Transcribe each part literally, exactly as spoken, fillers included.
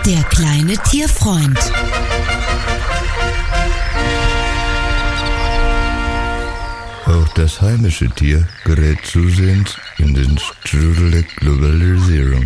Der kleine Tierfreund. Auch das heimische Tier gerät zusehends in den Strudel der Globalisierung.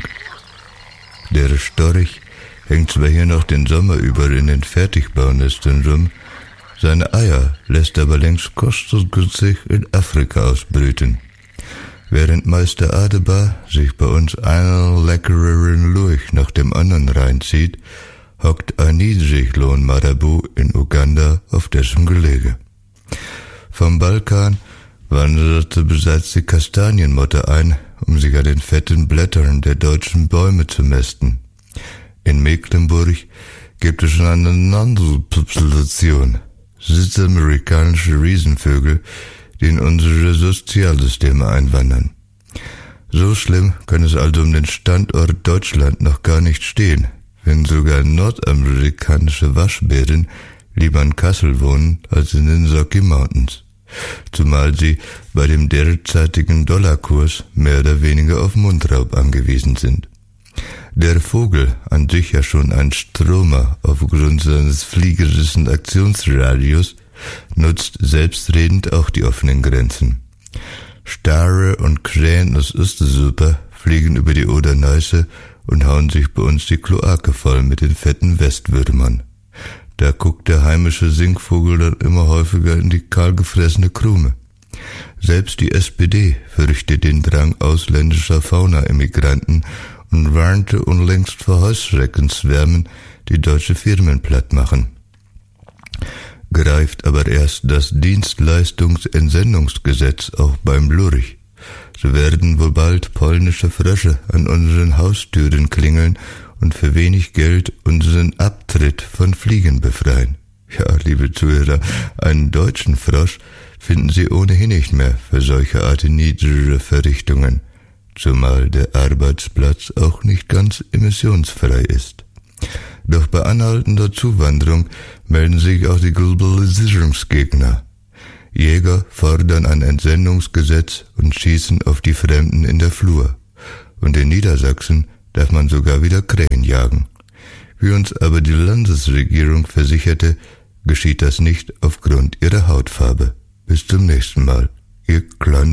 Der Storch hängt zwar hier noch den Sommer über in den Fertigbaunestern rum, seine Eier lässt aber längst kostengünstig in Afrika ausbrüten. Während Meister Adebar sich bei uns einen leckereren Lurch nach dem anderen reinzieht, hockt ein Niedriglohn-Marabu in Uganda auf dessen Gelege. Vom Balkan wanderte bereits die Kastanienmotte ein, um sich an den fetten Blättern der deutschen Bäume zu mästen. In Mecklenburg gibt es schon eine Nandelpopulation, südamerikanische Riesenvögel, die in unsere Sozialsysteme einwandern. So schlimm kann es also um den Standort Deutschland noch gar nicht stehen, wenn sogar nordamerikanische Waschbären lieber in Kassel wohnen als in den Rocky Mountains. Zumal sie bei dem derzeitigen Dollarkurs mehr oder weniger auf Mundraub angewiesen sind. Der Vogel, an sich ja schon ein Stromer aufgrund seines fliegerischen Aktionsradius, nutzt selbstredend auch die offenen Grenzen. Stare und Krähen aus Östersuper fliegen über die Oder-Neiße und hauen sich bei uns die Kloake voll mit den fetten Westwürmern. Da guckt der heimische Singvogel dann immer häufiger in die kahlgefressene Krume. Selbst die S P D fürchtet den Drang ausländischer Fauna-Immigranten und warnte unlängst vor Heuschreckensschwärmen, die deutsche Firmen platt machen. Greift aber erst das Dienstleistungsentsendungsgesetz auch beim Lurch, so werden wohl bald polnische Frösche an unseren Haustüren klingeln und für wenig Geld unseren Abtritt von Fliegen befreien. Ja, liebe Zuhörer, einen deutschen Frosch finden Sie ohnehin nicht mehr für solche Art niedrige Verrichtungen, zumal der Arbeitsplatz auch nicht ganz emissionsfrei ist. Doch bei anhaltender Zuwanderung melden sich auch die Globalisierungsgegner. Jäger fordern ein Entsendungsgesetz und schießen auf die Fremden in der Flur. Und in Niedersachsen darf man sogar wieder Krähen jagen. Wie uns aber die Landesregierung versicherte, geschieht das nicht aufgrund ihrer Hautfarbe. Bis zum nächsten Mal, Ihr kleiner